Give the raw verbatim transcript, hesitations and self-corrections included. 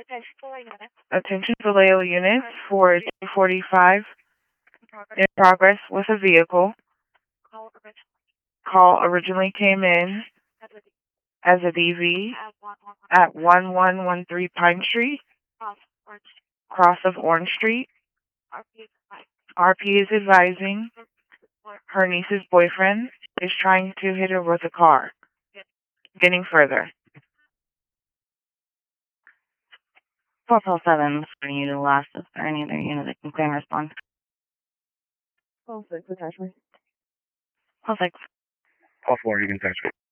Attention Vallejo units for two forty-five in progress with a vehicle. Call originally came in as a D V at one one one three Pine Street, cross of Orange Street. R P is advising her niece's boyfriend is trying to hit her with a car. Getting further. four four seven, you to last. Is there any other unit that can claim response? Call six, attachment. Call six. Call four, you can touch me.